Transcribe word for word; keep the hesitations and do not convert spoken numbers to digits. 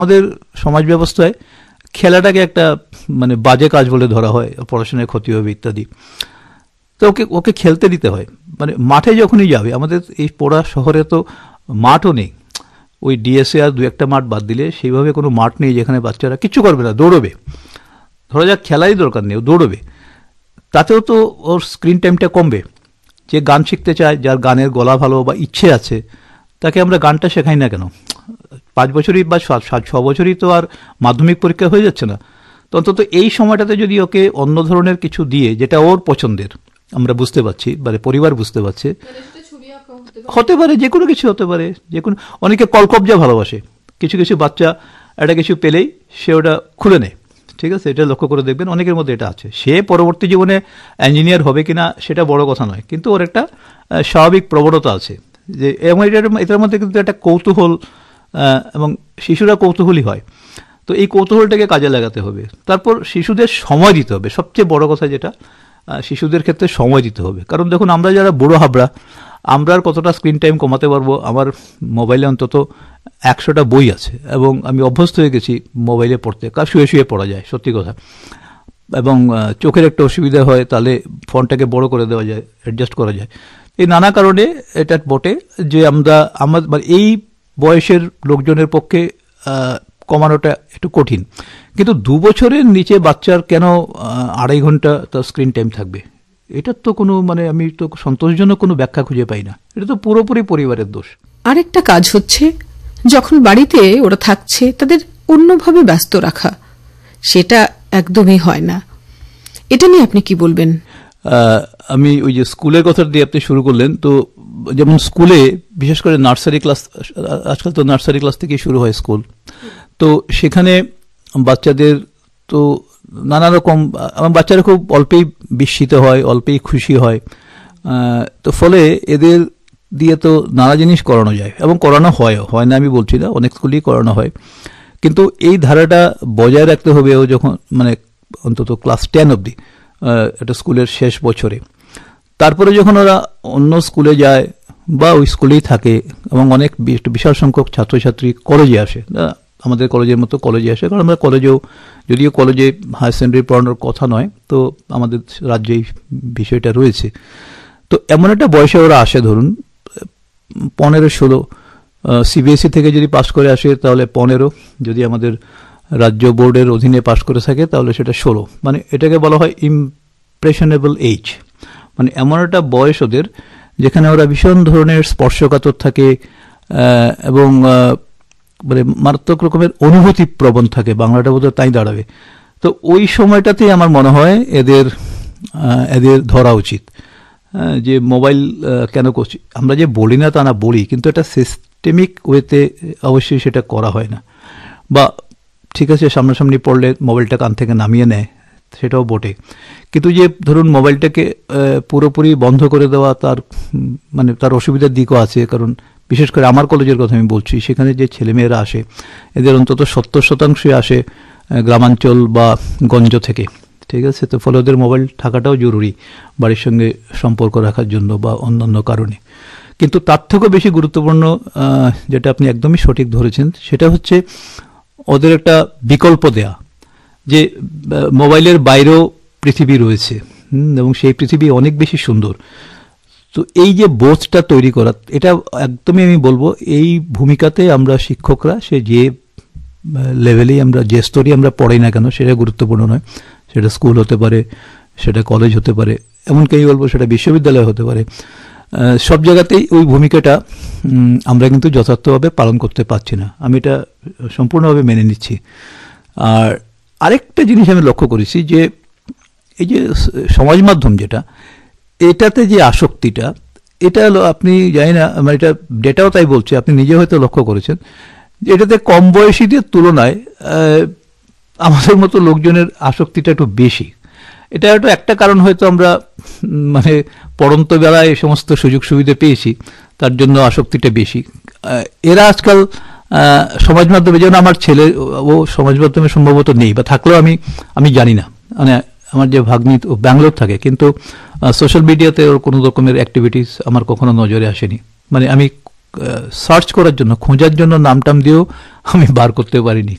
আমাদের সমাজ ব্যবস্থায় খেলাটাকে একটা মানে বাজে কাজ বলে ধরা হয়, পড়াশোনায় ক্ষতি হবে ইত্যাদি। তো ওকে ওকে খেলতে দিতে হয়। মানে মাঠে যখনই যাবে, আমাদের এই পড়া শহরে তো মাঠও নেই, ওই ডিএসএ আর দু একটা মাঠ বাদ দিলে সেইভাবে কোনো মাঠ নেই যেখানে বাচ্চারা কিচ্ছু করবে না, দৌড়বে। ধরা যাক খেলাই দরকার নেই, ও দৌড়বে, তাতেও তো ওর স্ক্রিন টাইমটা কমবে। যে গান শিখতে চায়, যার গানের গলা ভালো বা ইচ্ছে আছে, তাকে আমরা গানটা শেখাই না কেন? পাঁচ বছরই বা সাত ছ বছরই তো আর মাধ্যমিক পরীক্ষা হয়ে যাচ্ছে না। তো অন্তত এই সময়টাতে যদি ওকে অন্য ধরনের কিছু দিয়ে, যেটা ওর পছন্দের, আমরা বুঝতে পারছি, মানে পরিবার বুঝতে পারছে, হতে পারে যে কোনো কিছু হতে পারে, যে কোনো, অনেকে কলকবজা ভালোবাসে, কিছু কিছু বাচ্চা একটা কিছু পেলেই সে ওটা খুলে নেয়, ঠিক আছে, এটা লক্ষ্য করে দেখবেন অনেকের মধ্যে এটা আছে। সে পরবর্তী জীবনে ইঞ্জিনিয়ার হবে কিনা সেটা বড় কথা নয়, কিন্তু ওর একটা স্বাভাবিক প্রবণতা আছে যে, এবং এটার মধ্যে কিন্তু একটা কৌতূহল, এবং শিশুরা কৌতূহলী হয়, তো এই কৌতূহলটাকে কাজে লাগাতে হবে। তারপর শিশুদের সময় দিতে হবে, সবচেয়ে বড় কথা যেটা, শিশুদের ক্ষেত্রে সময় দিতে হবে। কারণ দেখুন, আমরা যারা বুড়ো হাবড়া, আমরা আর কতটা স্ক্রিন টাইম কমাতে পারবো? আমার মোবাইলে অন্তত একশোটা বই আছে, এবং আমি অভ্যস্ত হয়ে গেছি মোবাইলে পড়তে, কার শুয়ে শুয়ে পড়া যায়, সত্যি কথা। এবং চোখের একটা অসুবিধা হয়, তাহলে ফোনটাকে বড় করে দেওয়া যায়, অ্যাডজাস্ট করা যায়। এই নানা কারণে এটা বটে যে আমরা আমার এই বয়সের লোকজনের পক্ষে কমানোটা একটু কঠিন। কিন্তু দু বছরের নিচে বাচ্চার কেন আড়াই ঘন্টা তার স্ক্রিন টাইম থাকবে? এটার তো কোনো মানে আমি তো সন্তোষজনক কোনো ব্যাখ্যা খুঁজে পাই না। এটা তো পুরোপুরি পরিবারের দোষ। আরেকটা কাজ হচ্ছে, যখন বাড়িতে ওরা থাকছে তাদের অন্যভাবে ব্যস্ত রাখা, সেটা একদমই হয় না। এটা নিয়ে আপনি কি বলবেন? আমি ওই যে স্কুলের কথা দিয়ে আপনি শুরু করলেন, তো যেমন স্কুলে বিশেষ করে নার্সারি ক্লাস, আজকাল তো নার্সারি ক্লাস থেকেই শুরু হয় স্কুল, তো সেখানে বাচ্চাদের তো নানা রকম, আমার বাচ্চারা খুব অল্পেই বিস্মিত হয়, অল্পেই খুশি হয়, তো ফলে এদের দিয়ে তো নানা জিনিস করানো যায়, এবং করানো হয় হয় না আমি বলছি না, অনেক স্কুলেই করানো হয়। কিন্তু এই ধারাটা বজায় রাখতে হবে ও যখন মানে অন্তত ক্লাস টেন অবধি, এটা স্কুলের শেষ বছরে। তারপরে যখন ওরা অন্য স্কুলে যায় বা ওই স্কুলেই থাকে, এবং অনেক বিশাল সংখ্যক ছাত্রছাত্রী কলেজে আসে, আমাদের কলেজের মতো কলেজে আসে, কারণ আমরা কলেজেও, যদিও কলেজে হায়ার সেকেন্ডারি পড়ানোর কথা নয়, তো আমাদের রাজ্যে এই বিষয়টা রয়েছে। তো এমন একটা বয়সে ওরা আসে, ধরুন পনেরো ষোলো, সিবিএসই থেকে যদি পাস করে আসে তাহলে পনেরো, যদি আমাদের রাজ্য বোর্ডের অধীনে পাস করে থাকে তাহলে সেটা ষোলো। মানে এটাকে বলা হয় ইমপ্রেশনেবল এজ, মানে এমন একটা বয়স ওদের যেখানে ওরা ভীষণ ধরনের স্পর্শকাতর থাকে, এবং মানে মারাত্মক রকমের অনুভূতি প্রবণ থাকে, বাংলাটা বোধহয় তাই দাঁড়াবে। তো ওই সময়টাতেই আমার মনে হয় এদের এদের ধরা উচিত যে মোবাইল কেন করছি। আমরা যে বলি না তা না, বলি, কিন্তু এটা সিস্টেমিক ওয়েতে অবশ্যই সেটা করা হয় না। বা ঠিক আছে, সামনাসামনি পড়লে মোবাইলটা কান থেকে নামিয়ে নেয়, সেটাও বটে, কিন্তু যে ধরুন মোবাইলটাকে পুরোপুরি বন্ধ করে দেওয়া, তার মানে তার অসুবিধার দিকও আছে। কারণ বিশেষ করে আমার কলেজের কথা আমি বলছি, সেখানে যে ছেলেমেয়েরা আসে এদের অন্তত সত্তর শতাংশই আসে গ্রামাঞ্চল বা গঞ্জ থেকে, ঠিক আছে। তো ফলে ওদের মোবাইল থাকাটাও জরুরি বাড়ির সঙ্গে সম্পর্ক রাখার জন্য বা অন্যান্য কারণে। কিন্তু তার থেকেও বেশি গুরুত্বপূর্ণ, যেটা আপনি একদমই সঠিক ধরেছেন, সেটা হচ্ছে ওদের একটা বিকল্প দেয়া, যে মোবাইলের বাইরেও পৃথিবী রয়েছে, এবং সেই পৃথিবী অনেক বেশি সুন্দর। তো এই যে বোধটা তৈরি করা, এটা একদমই আমি বলবো এই ভূমিকাতে আমরা শিক্ষকরা, সে যে লেভেলেই আমরা, যে স্তরেই আমরা পড়াই না কেন, সেটা গুরুত্বপূর্ণ নয়। সেটা স্কুল হতে পারে, সেটা কলেজ হতে পারে, এমনকি আমি বলবো সেটা বিশ্ববিদ্যালয় হতে পারে, সব জায়গাতেই ওই ভূমিকাটা আমরা কিন্তু যথার্থভাবে পালন করতে পারছি না। আমি এটা সম্পূর্ণভাবে মেনে নিচ্ছি। আর আরেকটা জিনিস আমি লক্ষ্য করেছি, যে এই যে সমাজ মাধ্যম যেটা, এটাতে যে আসক্তিটা, এটা আপনি জানি না, আমার এটা ডেটাও তাই বলছে, আপনি নিজে হয়তো লক্ষ্য করেছেন, যে এটাতে কম বয়সীদের তুলনায় আমাদের মতো লোকজনের আসক্তিটা একটু বেশি। এটা একটু একটা কারণ হয়তো আমরা মানে পড়ন্ত বেলায় এই সমস্ত সুযোগ সুবিধা পেয়েছি, তার জন্য আসক্তিটা বেশি। এরা আজকাল সমাজ মাধ্যমে, যেমন আমার ছেলে, ও সমাজ মাধ্যমে সম্ভবত নেই, বা থাকলেও আমি আমি জানি না। মানে আমার যে ভাগ্নি ও ব্যাঙ্গালোর থাকে, কিন্তু সোশ্যাল মিডিয়াতে ওর কোনো রকমের অ্যাক্টিভিটিস আমার কখনো নজরে আসেনি। মানে আমি সার্চ করার জন্য, খোঁজার জন্য নাম টাম দিয়েও আমি বার করতে পারিনি।